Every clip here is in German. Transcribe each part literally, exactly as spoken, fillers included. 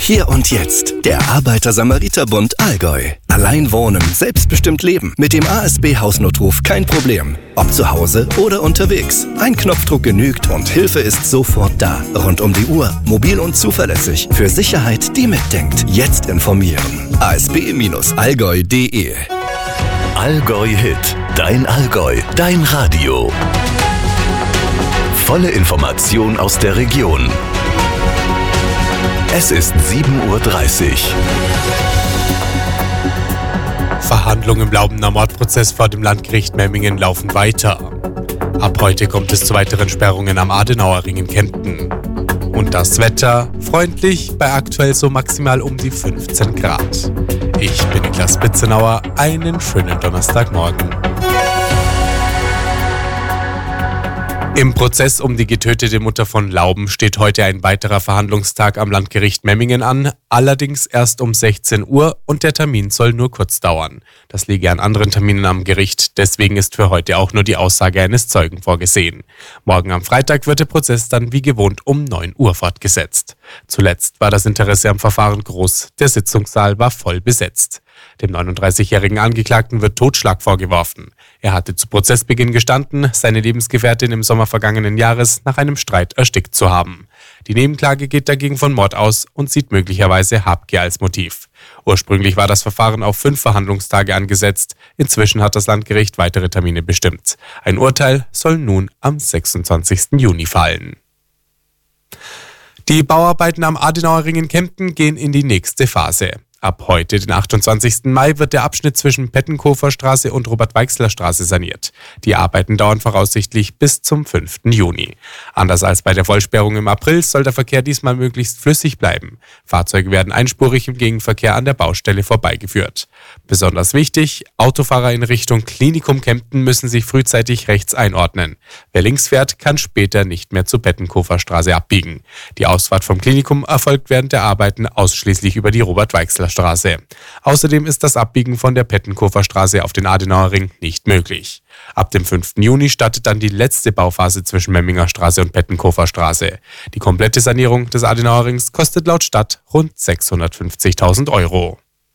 Hier und jetzt. Der Arbeiter-Samariter-Bund Allgäu. Allein wohnen, selbstbestimmt leben. Mit dem A S B-Hausnotruf kein Problem. Ob zu Hause oder unterwegs. Ein Knopfdruck genügt und Hilfe ist sofort da. Rund um die Uhr, mobil und zuverlässig. Für Sicherheit, die mitdenkt. Jetzt informieren. a s b Bindestrich allgäu punkt d e Allgäu Hit. Dein Allgäu. Dein Radio. Volle Information aus der Region. Es ist sieben Uhr dreißig. Verhandlungen im Laubener Mordprozess vor dem Landgericht Memmingen laufen weiter. Ab heute kommt es zu weiteren Sperrungen am Adenauerring in Kempten. Und das Wetter freundlich bei aktuell so maximal um die fünfzehn Grad. Ich bin Niklas Spitzenauer, einen schönen Donnerstagmorgen. Im Prozess um die getötete Mutter von Lauben steht heute ein weiterer Verhandlungstag am Landgericht Memmingen an, allerdings erst um sechzehn Uhr und der Termin soll nur kurz dauern. Das liege an anderen Terminen am Gericht, deswegen ist für heute auch nur die Aussage eines Zeugen vorgesehen. Morgen am Freitag wird der Prozess dann wie gewohnt um neun Uhr fortgesetzt. Zuletzt war das Interesse am Verfahren groß, der Sitzungssaal war voll besetzt. Dem neununddreißigjährigen Angeklagten wird Totschlag vorgeworfen. Er hatte zu Prozessbeginn gestanden, seine Lebensgefährtin im Sommer vergangenen Jahres nach einem Streit erstickt zu haben. Die Nebenklage geht dagegen von Mord aus und sieht möglicherweise Habgier als Motiv. Ursprünglich war das Verfahren auf fünf Verhandlungstage angesetzt. Inzwischen hat das Landgericht weitere Termine bestimmt. Ein Urteil soll nun am sechsundzwanzigsten Juni fallen. Die Bauarbeiten am Adenauerring in Kempten gehen in die nächste Phase. Ab heute, den achtundzwanzigsten Mai, wird der Abschnitt zwischen Pettenkofer-Straße und Robert-Weixler-Straße saniert. Die Arbeiten dauern voraussichtlich bis zum fünften Juni. Anders als bei der Vollsperrung im April soll der Verkehr diesmal möglichst flüssig bleiben. Fahrzeuge werden einspurig im Gegenverkehr an der Baustelle vorbeigeführt. Besonders wichtig, Autofahrer in Richtung Klinikum Kempten müssen sich frühzeitig rechts einordnen. Wer links fährt, kann später nicht mehr zur Pettenkofer-Straße abbiegen. Die Ausfahrt vom Klinikum erfolgt während der Arbeiten ausschließlich über die Robert-Weixler Straße. Außerdem ist das Abbiegen von der Pettenkofer Straße auf den Adenauerring nicht möglich. Ab dem fünften Juni startet dann die letzte Bauphase zwischen Memminger Straße und Pettenkofer Straße. Die komplette Sanierung des Adenauerrings kostet laut Stadt rund sechshundertfünfzigtausend Euro.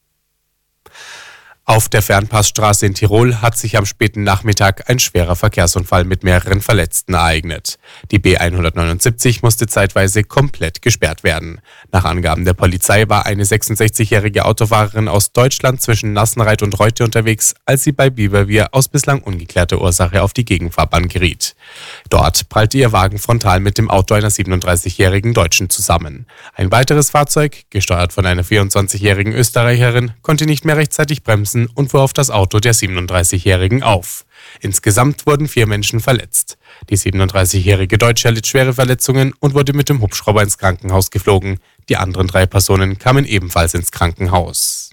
Auf der Fernpassstraße in Tirol hat sich am späten Nachmittag ein schwerer Verkehrsunfall mit mehreren Verletzten ereignet. Die B hundertneunundsiebzig musste zeitweise komplett gesperrt werden. Nach Angaben der Polizei war eine sechsundsechzigjährige Autofahrerin aus Deutschland zwischen Nassenreit und Reute unterwegs, als sie bei Biberwier aus bislang ungeklärter Ursache auf die Gegenfahrbahn geriet. Dort prallte ihr Wagen frontal mit dem Auto einer siebenunddreißigjährigen Deutschen zusammen. Ein weiteres Fahrzeug, gesteuert von einer vierundzwanzigjährigen Österreicherin, konnte nicht mehr rechtzeitig bremsen und fuhr auf das Auto der siebenunddreißigjährigen auf. Insgesamt wurden vier Menschen verletzt. Die siebenunddreißigjährige Deutsche erlitt schwere Verletzungen und wurde mit dem Hubschrauber ins Krankenhaus geflogen. Die anderen drei Personen kamen ebenfalls ins Krankenhaus.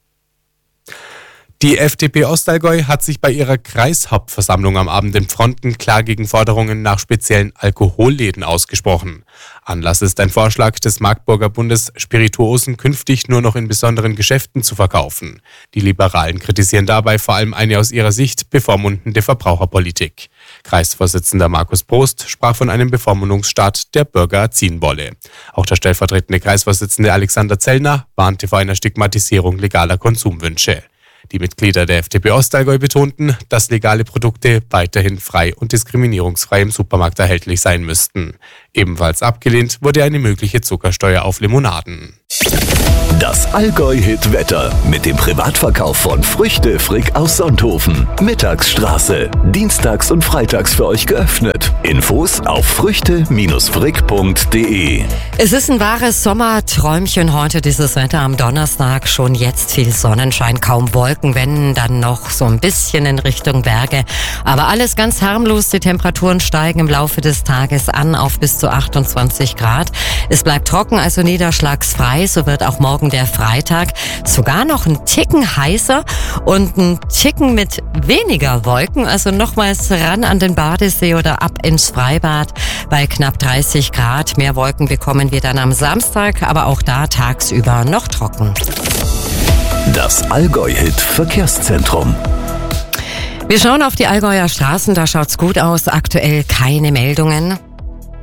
Die F D P Ostallgäu hat sich bei ihrer Kreishauptversammlung am Abend in Pfronten klar gegen Forderungen nach speziellen Alkoholläden ausgesprochen. Anlass ist ein Vorschlag des Marktburger Bundes, Spirituosen künftig nur noch in besonderen Geschäften zu verkaufen. Die Liberalen kritisieren dabei vor allem eine aus ihrer Sicht bevormundende Verbraucherpolitik. Kreisvorsitzender Markus Prost sprach von einem Bevormundungsstaat, der Bürger erziehen wolle. Auch der stellvertretende Kreisvorsitzende Alexander Zellner warnte vor einer Stigmatisierung legaler Konsumwünsche. Die Mitglieder der F D P Ostallgäu betonten, dass legale Produkte weiterhin frei und diskriminierungsfrei im Supermarkt erhältlich sein müssten. Ebenfalls abgelehnt wurde eine mögliche Zuckersteuer auf Limonaden. Das Allgäu-Hit-Wetter mit dem Privatverkauf von Früchte Frick aus Sonthofen. Mittagsstraße. Dienstags und freitags für euch geöffnet. Infos auf früchte frick punkt d e. Es ist ein wahres Sommerträumchen heute, dieses Wetter am Donnerstag. Schon jetzt viel Sonnenschein, kaum Wolken, wenn dann noch so ein bisschen in Richtung Berge. Aber alles ganz harmlos. Die Temperaturen steigen im Laufe des Tages an auf bis zu achtundzwanzig Grad. Es bleibt trocken, also niederschlagsfrei. So wird auch morgen der Freitag sogar noch ein Ticken heißer und ein Ticken mit weniger Wolken. Also nochmals ran an den Badesee oder ab ins Freibad bei knapp dreißig Grad. Mehr Wolken bekommen wir dann am Samstag, aber auch da tagsüber noch trocken. Das Allgäu-Hit Verkehrszentrum. Wir schauen auf die Allgäuer Straßen, da schaut's gut aus. Aktuell keine Meldungen.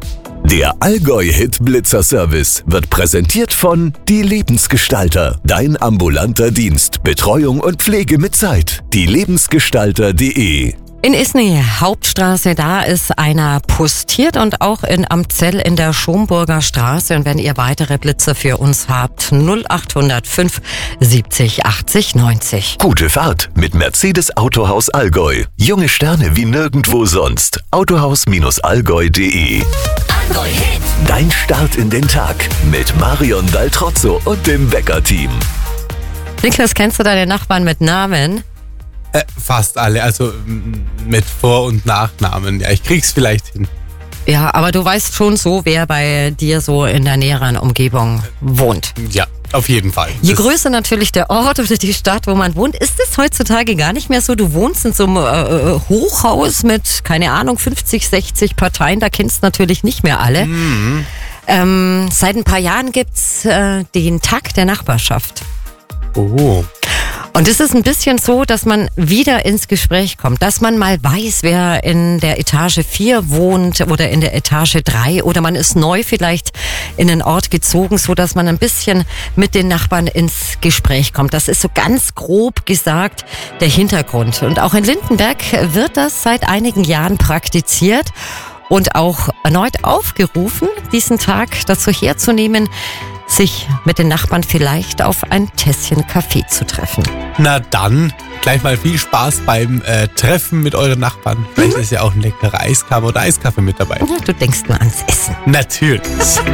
Der Allgäu-Hit Blitzer-Service wird präsentiert von Die Lebensgestalter. Dein ambulanter Dienst. Betreuung und Pflege mit Zeit. die lebensgestalter punkt de. In Isny, Hauptstraße, da ist einer postiert und auch in Amzell in der Schomburger Straße. Und wenn ihr weitere Blitzer für uns habt, null acht null fünf siebzig achtzig neunzig. Gute Fahrt mit Mercedes Autohaus Allgäu. Junge Sterne wie nirgendwo sonst. autohaus Allgäu punkt de. Dein Start in den Tag mit Marion Daltrozzo und dem Wecker-Team. Niklas, kennst du deine Nachbarn mit Namen? Äh, fast alle, also m- mit Vor- und Nachnamen. Ja, ich krieg's vielleicht hin. Ja, aber du weißt schon so, wer bei dir so in der näheren Umgebung wohnt. Ja, auf jeden Fall. Je Das- größer natürlich der Ort oder die Stadt, wo man wohnt, ist es heutzutage gar nicht mehr so. Du wohnst in so einem äh, Hochhaus mit, keine Ahnung, fünfzig, sechzig Parteien. Da kennst du natürlich nicht mehr alle. Mhm. Ähm, seit ein paar Jahren gibt's äh, den Tag der Nachbarschaft. Oh. Und es ist ein bisschen so, dass man wieder ins Gespräch kommt, dass man mal weiß, wer in der Etage vier wohnt oder in der Etage drei oder man ist neu vielleicht in den Ort gezogen, so dass man ein bisschen mit den Nachbarn ins Gespräch kommt. Das ist so ganz grob gesagt der Hintergrund. Und auch in Lindenberg wird das seit einigen Jahren praktiziert und auch erneut aufgerufen, diesen Tag dazu herzunehmen, sich mit den Nachbarn vielleicht auf ein Tässchen Kaffee zu treffen. Na dann, gleich mal viel Spaß beim äh, Treffen mit euren Nachbarn. Vielleicht ist ja auch ein leckerer Eiskaffee oder Eiskaffee mit dabei. Du denkst nur ans Essen. Natürlich.